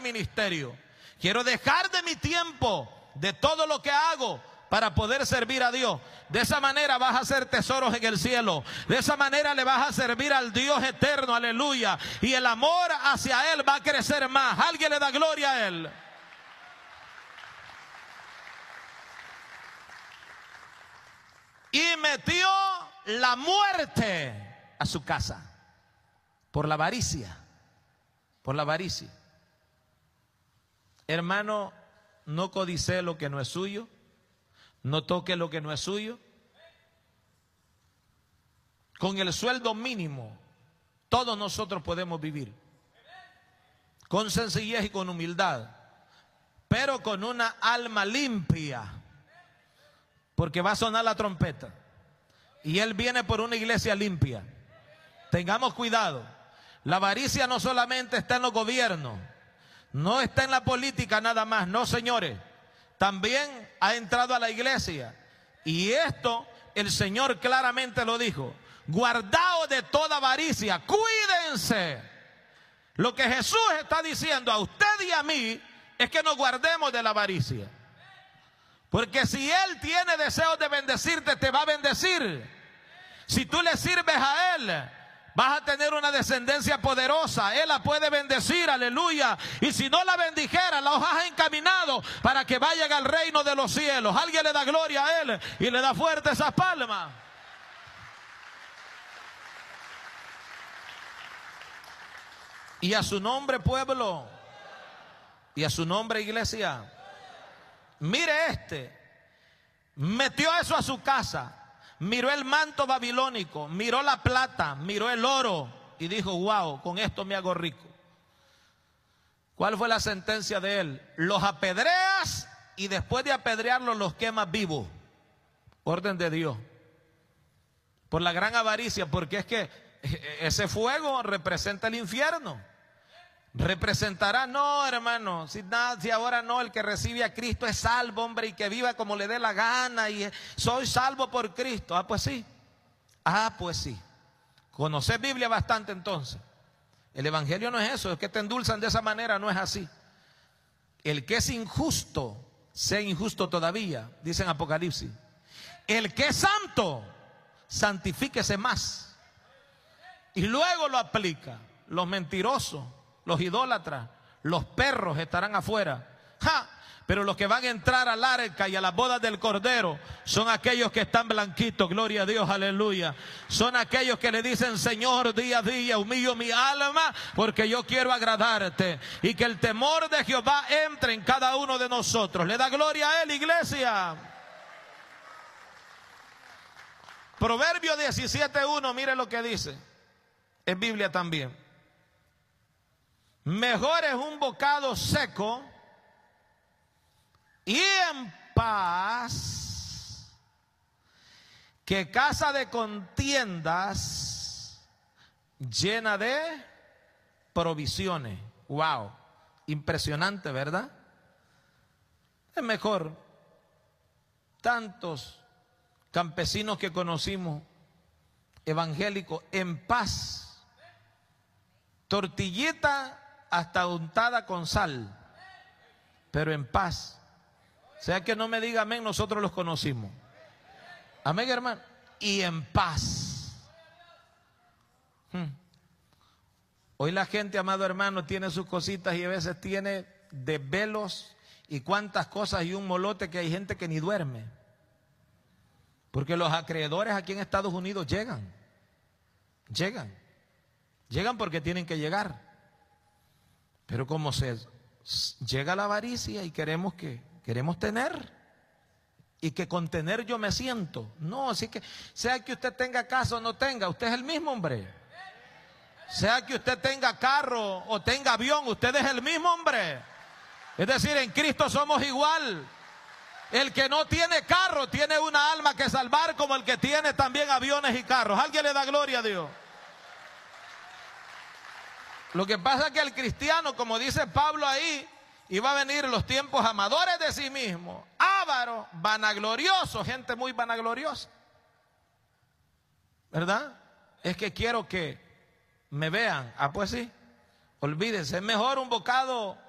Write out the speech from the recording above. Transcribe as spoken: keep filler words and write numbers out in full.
ministerio. Quiero dejar de mi tiempo, de todo lo que hago, para poder servir a Dios. De esa manera vas a hacer tesoros en el cielo. De esa manera le vas a servir al Dios eterno, aleluya. Y el amor hacia Él va a crecer más. Alguien le da gloria a Él. Y metió la muerte a su casa. Por la avaricia. Por la avaricia. Hermano, no codicee lo que no es suyo. No toque lo que no es suyo. Con el sueldo mínimo, todos nosotros podemos vivir. Con sencillez y con humildad. Pero con una alma limpia. Porque va a sonar la trompeta. Y Él viene por una iglesia limpia. Tengamos cuidado. La avaricia no solamente está en los gobiernos. No está en la política nada más. No, señores. También ha entrado a la iglesia. Y esto el Señor claramente lo dijo. Guardaos de toda avaricia. Cuídense. Lo que Jesús está diciendo a usted y a mí es que nos guardemos de la avaricia. Porque si Él tiene deseos de bendecirte, te va a bendecir. Si tú le sirves a Él, vas a tener una descendencia poderosa. Él la puede bendecir, aleluya. Y si no la bendijera, la has encaminado para que vayan al reino de los cielos. Alguien le da gloria a Él y le da fuerte esas palmas. Y a su nombre, pueblo. Y a su nombre, iglesia. Mire este. Metió eso a su casa. Miró el manto babilónico, miró la plata, miró el oro y dijo, wow, con esto me hago rico. ¿Cuál fue la sentencia de él? Los apedreas y después de apedrearlos los quemas vivos. Orden de Dios. Por la gran avaricia, porque es que ese fuego representa el infierno. Representará, no hermano, si, nada, si ahora no, el que recibe a Cristo es salvo, hombre, y que viva como le dé la gana, y soy salvo por Cristo. Ah, pues sí, ah, pues sí. Conocer Biblia bastante entonces. El evangelio no es eso, es que te endulzan de esa manera, no es así. El que es injusto, sea injusto todavía, dice en Apocalipsis. El que es santo, santifíquese más. Y luego lo aplica. Los mentirosos, los idólatras, los perros estarán afuera. ¡Ja! Pero los que van a entrar al arca y a las bodas del Cordero son aquellos que están blanquitos, gloria a Dios, aleluya. Son aquellos que le dicen, Señor, día a día humillo mi alma porque yo quiero agradarte. Y que el temor de Jehová entre en cada uno de nosotros. Le da gloria a Él, iglesia. Proverbio diecisiete uno, mire lo que dice. Es Biblia también. Mejor es un bocado seco y en paz que casa de contiendas llena de provisiones. Wow, impresionante, ¿verdad? Es mejor. Tantos campesinos que conocimos, evangélicos, en paz, tortillita hasta untada con sal, pero en paz. O sea que no me diga amén, nosotros los conocimos. Amén, hermano. Y en paz. Hmm. Hoy la gente, amado hermano, tiene sus cositas y a veces tiene desvelos y cuantas cosas y un molote que hay gente que ni duerme. Porque los acreedores aquí en Estados Unidos llegan. Llegan. Llegan porque tienen que llegar. Pero como se llega la avaricia y queremos que queremos tener y que con tener yo me siento. No, así que sea que usted tenga casa o no tenga, usted es el mismo, hombre. Sea que usted tenga carro o tenga avión, usted es el mismo, hombre. Es decir, en Cristo somos igual. El que no tiene carro tiene una alma que salvar como el que tiene también aviones y carros. ¿Alguien le da gloria a Dios? Lo que pasa es que el cristiano, como dice Pablo ahí, iba a venir los tiempos amadores de sí mismo, ávaros, vanagloriosos, gente muy vanagloriosa. ¿Verdad? Es que quiero que me vean. Ah, pues sí. Olvídense, es mejor un bocado